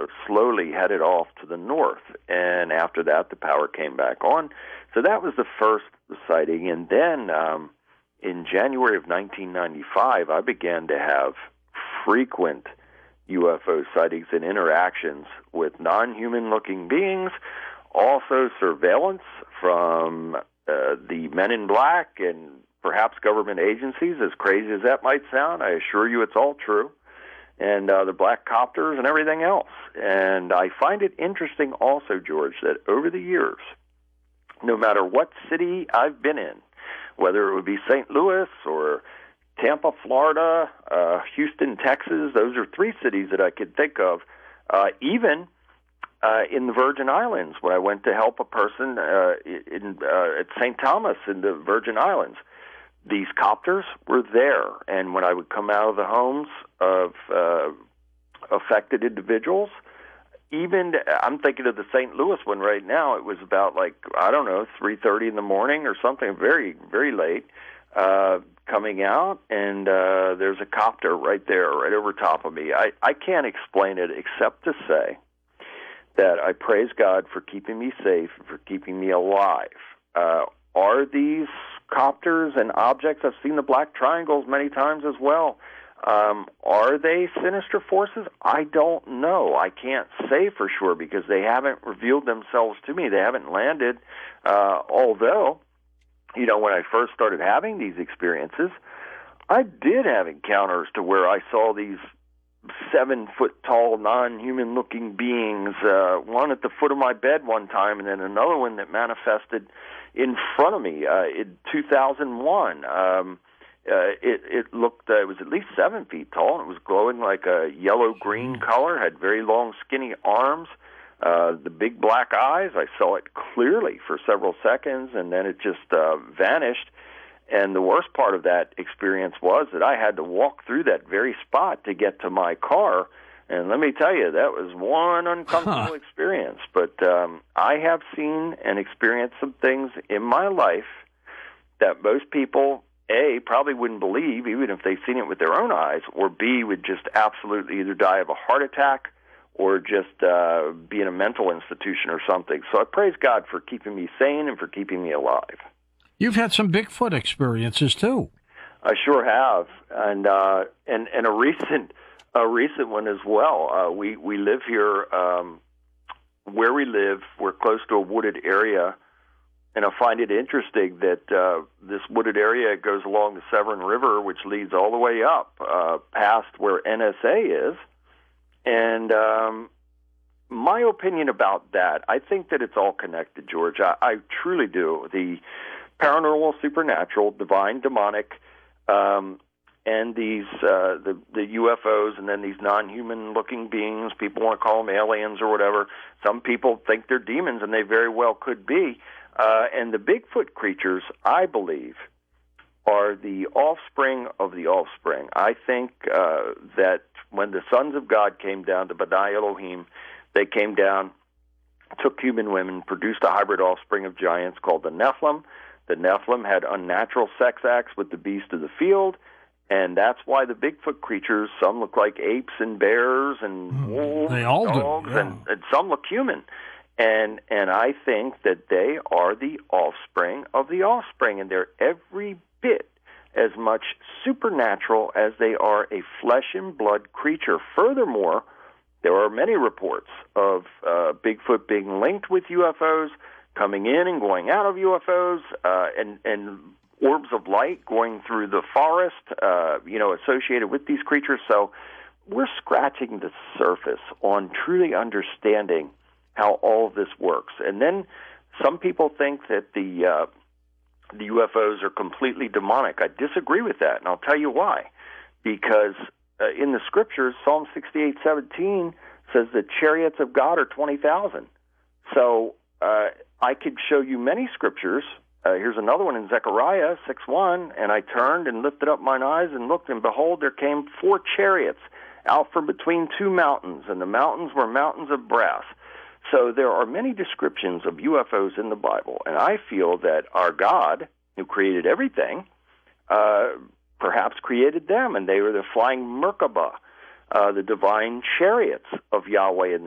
slowly headed off to the north. And after that, the power came back on. So that was the first sighting. And then in January of 1995, I began to have frequent UFO sightings and interactions with non-human-looking beings, also surveillance from the men in black and perhaps government agencies, as crazy as that might sound. I assure you it's all true. And the black copters and everything else. And I find it interesting also, George, that over the years, no matter what city I've been in, whether it would be St. Louis or Tampa, Florida, Houston, Texas, those are three cities that I could think of, even in the Virgin Islands, when I went to help a person at St. Thomas in the Virgin Islands. These copters were there, and when I would come out of the homes of affected individuals, even, I'm thinking of the St. Louis one right now, it was about 3:30 in the morning or something, very, very late, coming out, and there's a copter right there, right over top of me. I can't explain it except to say that I praise God for keeping me safe and for keeping me alive. Are these copters and objects? I've seen the black triangles many times as well. Are they sinister forces? I don't know. I can't say for sure because they haven't revealed themselves to me. They haven't landed, although, when I first started having these experiences, I did have encounters to where I saw these 7-foot-tall, non-human-looking beings, one at the foot of my bed one time, and then another one that manifested in front of me in 2001. It looked, it was at least 7 feet tall, and it was glowing like a yellow-green color, had very long, skinny arms, the big black eyes. I saw it clearly for several seconds, and then it just vanished. And the worst part of that experience was that I had to walk through that very spot to get to my car. And let me tell you, that was one uncomfortable experience. But I have seen and experienced some things in my life that most people, A, probably wouldn't believe, even if they've seen it with their own eyes, or B, would just absolutely either die of a heart attack or just be in a mental institution or something. So I praise God for keeping me sane and for keeping me alive. You've had some Bigfoot experiences too. I sure have, and a recent one as well. We live here where we live. We're close to a wooded area, and I find it interesting that this wooded area goes along the Severn River, which leads all the way up past where NSA is. And my opinion about that, I think that it's all connected, George. I truly do. The paranormal, supernatural, divine, demonic, and these the UFOs, and then these non-human-looking beings. People want to call them aliens or whatever. Some people think they're demons, and they very well could be. And the Bigfoot creatures, I believe, are the offspring of the offspring. I think that when the sons of God came down to B'nai Elohim, they came down, took human women, produced a hybrid offspring of giants called the Nephilim. The Nephilim had unnatural sex acts with the beasts of the field, and that's why the Bigfoot creatures, some look like apes and bears and wolves and dogs, and some look human. And I think that they are the offspring of the offspring, and they're every bit as much supernatural as they are a flesh and blood creature. Furthermore, there are many reports of Bigfoot being linked with UFOs, coming in and going out of UFOs, and orbs of light going through the forest, associated with these creatures. So we're scratching the surface on truly understanding how all of this works. And then some people think that the UFOs are completely demonic. I disagree with that, and I'll tell you why. Because in the scriptures, Psalm 68:17 says the chariots of God are 20,000. So I could show you many scriptures. Here's another one in Zechariah 6:1, and I turned and lifted up mine eyes and looked, and behold, there came 4 chariots out from between 2 mountains, and the mountains were mountains of brass. So there are many descriptions of UFOs in the Bible, and I feel that our God, who created everything, perhaps created them, and they were the flying Merkabah, the divine chariots of Yahweh in